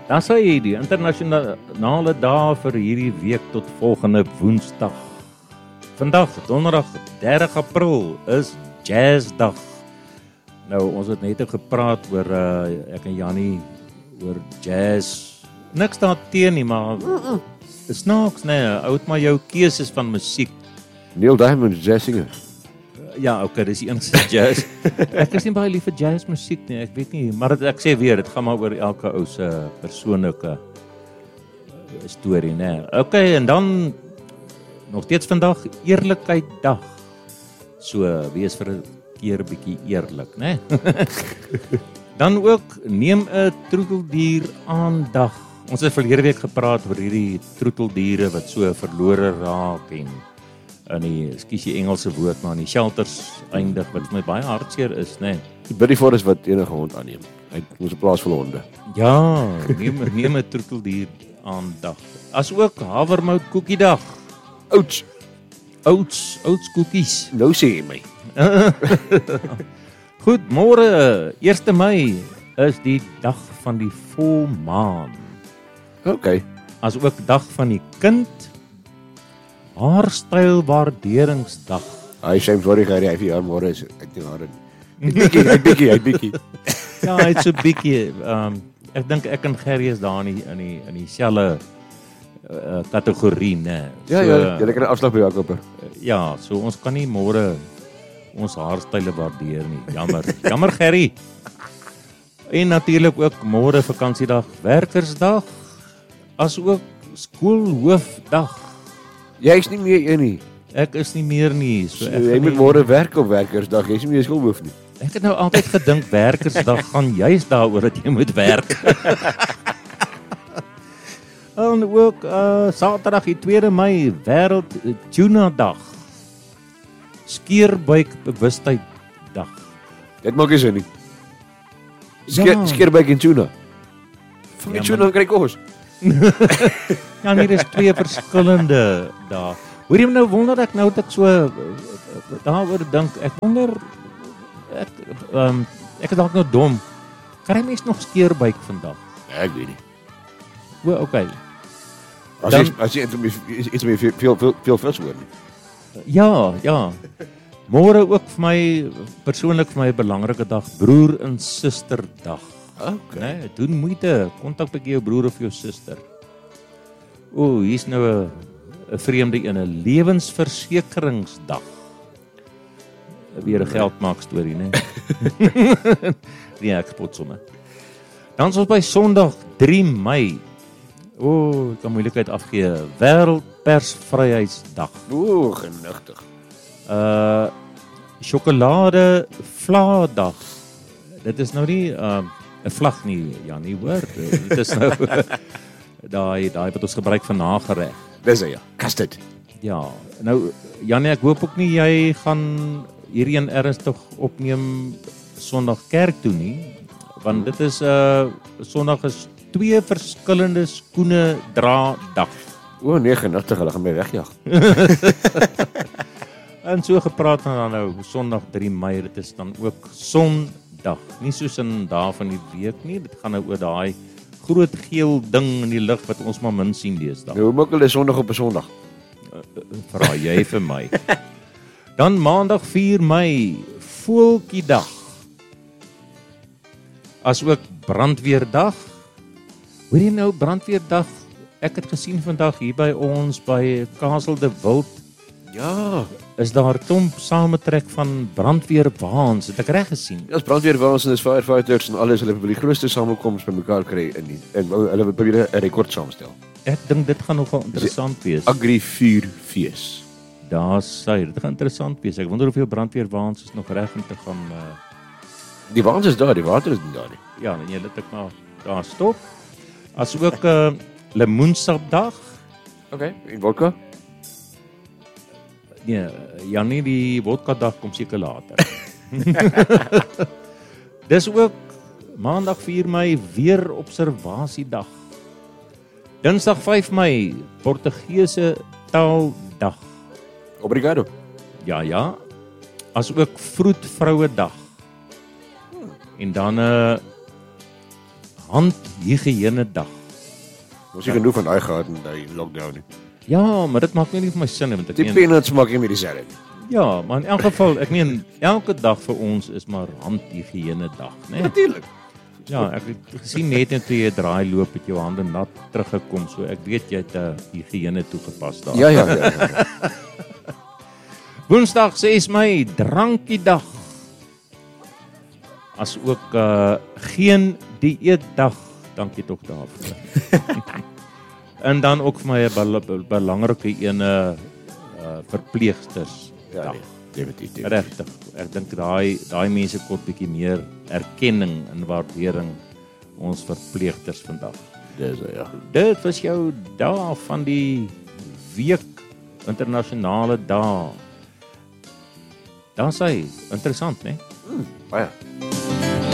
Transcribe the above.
Dan sê hy die internasionale dag vir hierdie week tot volgende Woensdag. Vandag, donderdag 30 April is Jazzdag. Nou, ons het net gepraat oor ek en Jannie oor jazz. Niks daar teen nie, maar snaaks, nee, oud maar jou keuses van musiek. Neil Diamond is jazz singer. Ja, okay, dis die enigste jazz. Ek is nie baie lief vir jazzmusiek nie, ek weet nie, maar ek sê weer, dit gaan maar oor elke ou se persoonlike storie, né? Okay, en dan nog steeds vandag Eerlikheiddag. So, wees vir 'n keer bietjie eerlik, né? Dan ook neem 'n troeteldier aandag. Ons het verlede week gepraat oor hierdie troeteldiere wat so verlore raak en in die, ekskuus die Engelse woord, maar in die shelters eindig, wat vir my baie hartseer is, né? Die Buddy Forrest wat enige hond aanneem. Hy het ons 'n plaas vol honde. Ja, neem 'n troeteldier aandag. As ook havermout koekiedag. Oats koekies. Nou sê jy my. Goed, môre 1 Mei is die dag van die volmaan. Okay. As ook dag van die kind. Haarstylwaarderingsdag. Hy sê sorry Gary, hy vir jaar môre is ek nie hare nie. Hy bietjie. Ja, hy't so bietjie. Ek dink ek en Gerry is daar in dieselfde kategorie, né? Ja, jy kan 'n afslag by Jakob. Ja, so ons kan nie môre ons haarstyle waardeer nie. Jammer Gerry. En natuurlik ook môre vakansiedag, werkersdag, as ook skoolhoofdag. Jy is nie meer een nie. Ek is nie meer nie. So jy moet môre werk op werkersdag. Jy is nie meer skoolhoof nie. Ek het nou altyd gedink werkersdag gaan juist daaroor dat jy moet werk. En ook Saterdag die 2 Mei wêreld tuna dag. Skeerbuik bewustheiddag. Dit maak nie sin nie. Ja. Skeerbuik en tuna. Van die tuna kry kos. Ja, nee, dis twee verskillende dae. Hoor jy nou wonder ek nou dat ek so daaroor dink. Ek wonder ek is dalk nou dom. Kry mens nog skeerbuik vandag? Ja, ek weet nie. O, okay. As jy iets meer veel vis hoor nie. Ja. Môre ook vir my persoonlik vir my 'n belangrike dag, broer en suster dag. Okay. Nee, doen moeite, kontak by jou broer of jou suster. O, hier's nou 'n vreemde een, 'n lewensversekeringsdag. Weer 'n geldmaak storie, né? Nee, ek spot sommer. Dan is ons by Sondag 3 Mei. O, ek kan moeilikheid afgee. Wêreldpersvryheidsdag. O, genigtig. Sjokolade vlaadag. Dit is nou nie 'n vlag nie, Janie, hoor. Dit is nou daai wat ons gebruik vir nagereg. Dis ja, custard. Ja, nou Janie, ek hoop ook nie jy gaan hierdie een ernstig opneem Sondag kerk toe nie, want dit is Sondag is 2 verskillende skoene dra dag. O, nee, genigtig, hulle gaan my wegjag. En so gepraat en dan nou Sondag 3 Mei, dit is dan ook Sondag. Nie soos in dae van die week nie, dit gaan nou oor daai groot geel ding in die lug wat ons maar min sien deesdae. Nou, hoe maak hulle Sondag op 'n Sondag? Vra jy vir my. Dan Maandag 4 Mei, Voeltjiedag. As ook brandweerdag. Hoor jy nou brandweerdag? Ek het gesien vandag hier by ons by Kasteel de Wild. Ja, Is daar 'n klomp sametrek van brandweerwaans, het ek reg gesien? ja, as brandweerwaans en as firefighters en alles, hulle wil die grootste samekoms bymekaar kry en hulle probeer 'n rekord saamstel. Ek dink dit gaan nogal interessant wees. Agri vuurfees. Daar sê, dit gaan interessant wees. Ek wonder hoeveel brandweerwaans is nog reg om te gaan Die waans is daar, die water is nie daar nie. ja, en jy laat ek maar daar stop. As ook lemoensapdag. Okay, en vodka? Nee, Janie, die vodka dag kom seker later. Dis ook Maandag 4 Mei weer observasiedag. Dinsdag 5 Mei Portugese taaldag. Obrigado. Ja. As ook vroedvrouedag. En dan handhygiëne dag. Ons het genoeg van daai gehad in die lockdown nie. Ja, maar dit maak nie vir my sin nie, want ek Die peanuts maak nie meer dieselfde nie. ja, maar in elk geval, ek meen elke dag vir ons is maar handhygiëne dag, né? Natuurlik. Ja, ek het gesien net toe jy draai loop het jou hande nat teruggekom, so ek weet jy het 'n higiëne toegepas daar. Ja. Woensdag 6 Mei, drankiedag. As ook geen dieetdag. Dankie tog daarvoor. En dan ook vir my 'n belangrike ene verpleegsters. Ja, nee, definitief. Regtig. Ek dink daai mense kort bietjie meer erkenning en waardering ons verpleegsters vandag. Dis ja. Dit was jou dag van die week, internasionale dag. Dan sê interessant, né? Baie.